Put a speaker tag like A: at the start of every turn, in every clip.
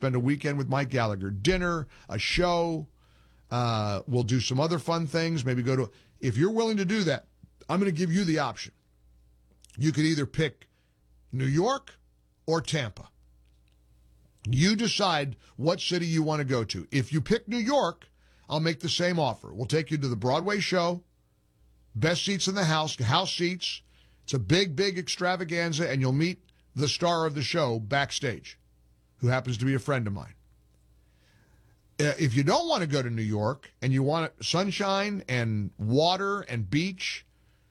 A: spend a weekend with Mike Gallagher. Dinner, a show. We'll do some other fun things. Maybe go to... If you're willing to do that, I'm going to give you the option. You could either pick New York or Tampa. You decide what city you want to go to. If you pick New York, I'll make the same offer. We'll take you to the Broadway show, best seats in the house seats. It's a big, big extravaganza, and you'll meet the star of the show backstage, who happens to be a friend of mine. If you don't want to go to New York and you want sunshine and water and beach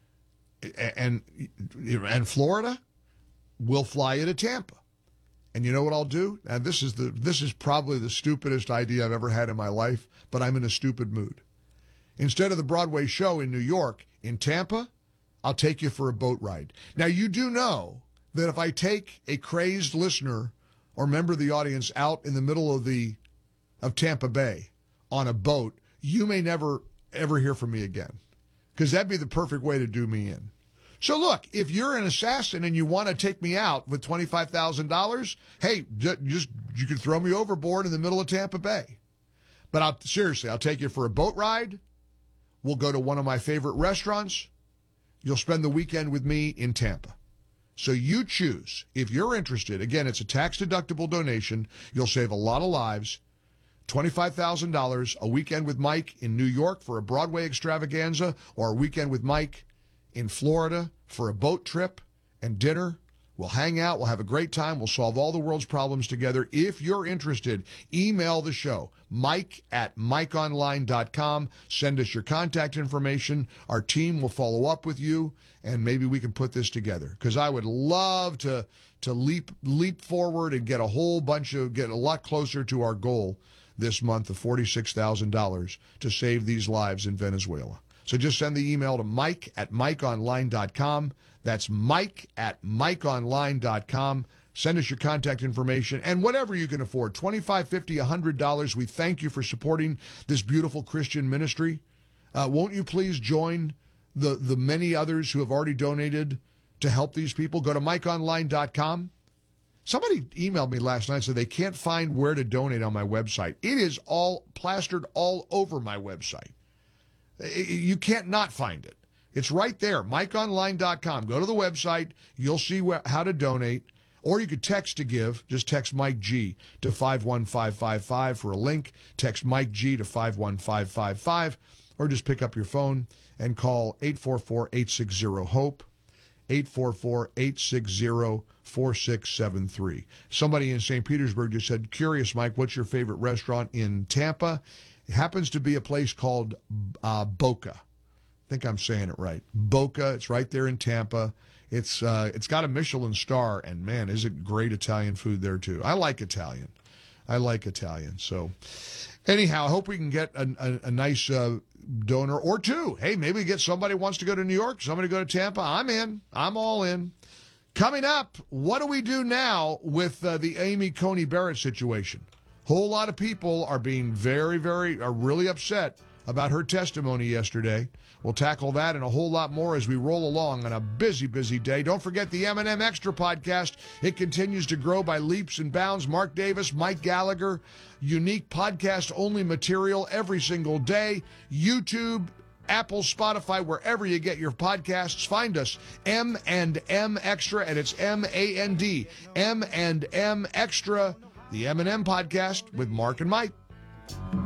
A: and Florida, we'll fly you to Tampa. And you know what I'll do? And this is probably the stupidest idea I've ever had in my life, but I'm in a stupid mood. Instead of the Broadway show in New York, in Tampa, I'll take you for a boat ride. Now, you do know that if I take a crazed listener or member of the audience out in the middle of Tampa Bay on a boat, you may never, ever hear from me again, because that'd be the perfect way to do me in. So look, if you're an assassin and you want to take me out with $25,000, hey, you can throw me overboard in the middle of Tampa Bay. But I'll take you for a boat ride. We'll go to one of my favorite restaurants. You'll spend the weekend with me in Tampa. So you choose. If you're interested, again, it's a tax-deductible donation. You'll save a lot of lives. $25,000, a weekend with Mike in New York for a Broadway extravaganza, or a weekend with Mike in Florida for a boat trip and dinner. We'll hang out. We'll have a great time. We'll solve all the world's problems together. If you're interested, email the show, mike@mikeonline.com. Send us your contact information. Our team will follow up with you, and maybe we can put this together, because I would love to leap forward and get a lot closer to our goal this month of $46,000 to save these lives in Venezuela. So just send the email to mike@mikeonline.com. That's mike@mikeonline.com. Send us your contact information and whatever you can afford, $25, $50, $100. We thank you for supporting this beautiful Christian ministry. Won't you please join the many others who have already donated to help these people? Go to mikeonline.com. Somebody emailed me last night and said they can't find where to donate on my website. It is all plastered all over my website. You can't not find it. It's right there, mikeonline.com. Go to the website. You'll see how to donate. Or you could text to give. Just text Mike G to 51555 for a link. Text Mike G to 51555. Or just pick up your phone and call 844-860-HOPE, 844-860-4673. Somebody in St. Petersburg just said, curious, Mike, what's your favorite restaurant in Tampa? It happens to be a place called Boca. I think I'm saying it right. Boca. It's right there in Tampa. It's got a Michelin star, and man, is it great Italian food there too. I like Italian. So anyhow, I hope we can get a nice donor or two. Hey, maybe get somebody who wants to go to New York, somebody go to Tampa. I'm in. I'm all in. Coming up, what do we do now with the Amy Coney Barrett situation? Whole lot of people are being are really upset about her testimony yesterday. We'll tackle that and a whole lot more as we roll along on a busy, busy day. Don't forget the M&M Extra podcast. It continues to grow by leaps and bounds. Mark Davis, Mike Gallagher, unique podcast-only material every single day. YouTube, Apple, Spotify, wherever you get your podcasts. Find us, M&M Extra, and it's M-A-N-D, M&M Extra, the M&M podcast with Mark and Mike.